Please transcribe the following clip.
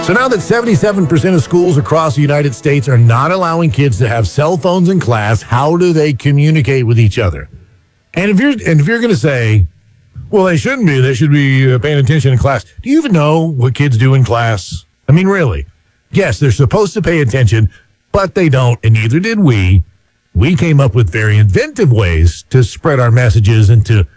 So now that 77% of schools across the United States are not allowing kids to have cell phones in class, how do they communicate with each other? And if you're going to say, well, they shouldn't be. They should be paying attention in class. Do you even know what kids do in class? I mean, really? Yes, they're supposed to pay attention, but they don't, and neither did we. We came up with very inventive ways to spread our messages and to